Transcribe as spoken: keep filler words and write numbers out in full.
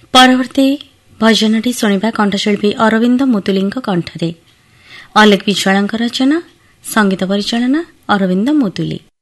ପରବର୍ତ୍ତୀ ଭଜନଟି ଶୁଣିବା କଣ୍ଠଶିଳ୍ପୀ ଅରବିନ୍ଦ ମୁଦୁଲିଙ୍କ କଣ୍ଠରେ। ଅଲେଖ ବିଶ୍ୱାଳଙ୍କ ରଚନା, ସଙ୍ଗୀତ ପରିଚାଳନା ଅରବିନ୍ଦ ମୁଦୁଲି।